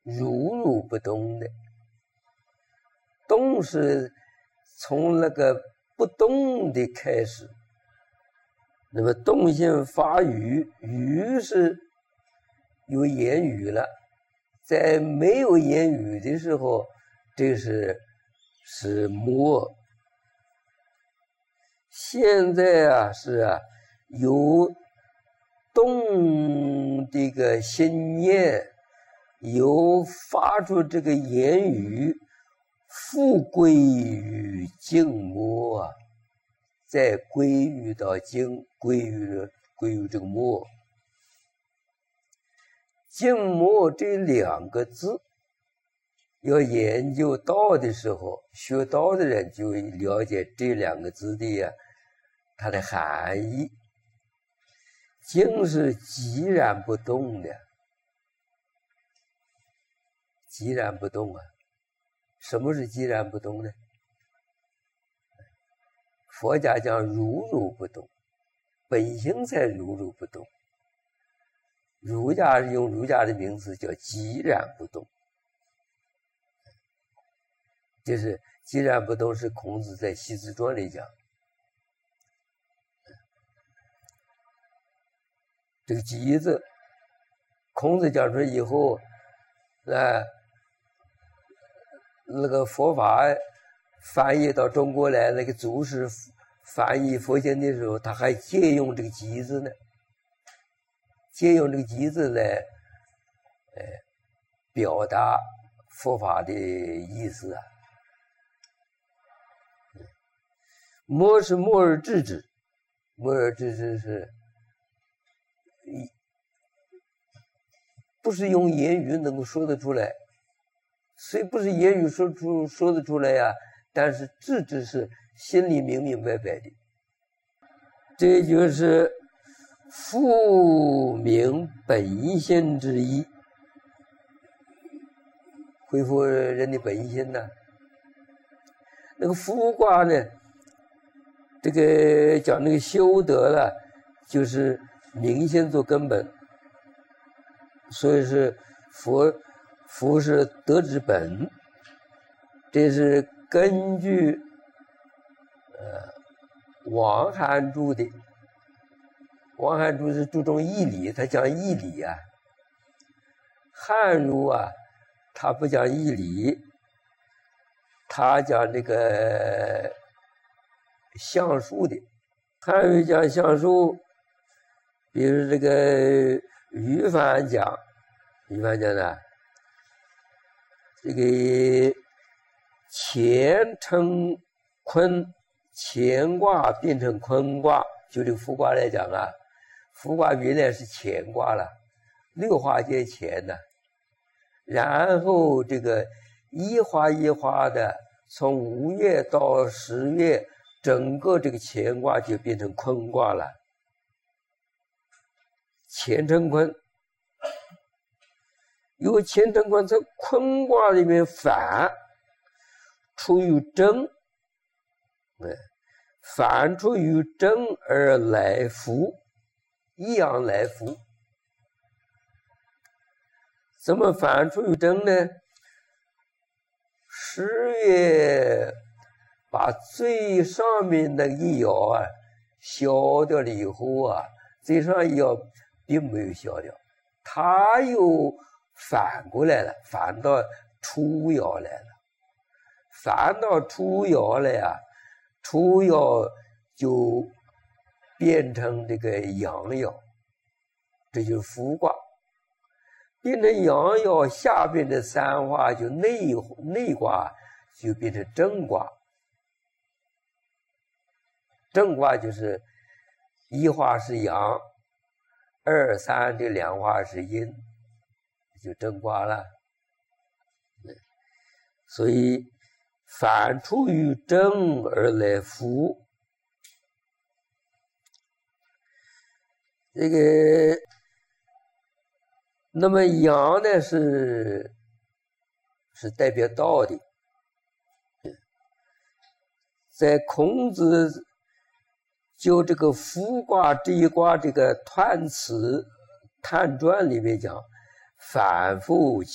如不动的。动是从那个不动的开始，那么动性发语，语是有言语了，在没有言语的时候，这是默。现在是有动这个心念，有发出这个言语，复归于静默再归于到静，归于这个默。静默这两个字，要研究道的时候，学道的人就了解这两个字的它的含义。静是寂然不动的，寂然不动什么是寂然不动呢？佛家讲如不动，本性才如不动。儒家用儒家的名词叫寂然不动，就是寂然不动是孔子在《系辞传》里讲。这个寂字，孔子讲出来以后，那个佛法翻译到中国来，那个祖师翻译佛经的时候，他还借用这个寂字呢，借用这个寂字来表达佛法的意思默是默而知之，默而知之是不是用言语能够说得出来，虽不是言语说得出来但是知之是心里明明白白的。这就是复明本心之意，恢复人的本心那个复卦呢，这个讲那个修德了，就是明心做根本，所以是福是德之本。这是根据王涵注的。王涵注是注重义理，他讲义理汉儒他不讲义理，他讲这个相术的。汉儒讲相术，比如这个于凡讲呢，这个乾成坤，乾卦变成坤卦，就这个复卦来讲复卦原来是乾卦了，六花皆乾然后这个一花一花的，从5月到10月，整个这个乾卦就变成坤卦了。乾成坤，由乾成坤从坤卦里面反出于真，反出于真而来复，一样来复。怎么反出于真呢？10月把最上面那个一爻消掉了以后最上一爻并没有消掉，它又反过来了，反到初爻来了，反到初爻了初爻就变成这个阳爻，这就是复卦。变成阳爻下边的3花就内卦就变成正卦。正卦就是一花是阳，2、3这2花是阴，就正卦了。所以反出于正而来复，这个那么阳呢是代表道的，在孔子就这个复卦这一卦这个彖辞探传里面讲，反复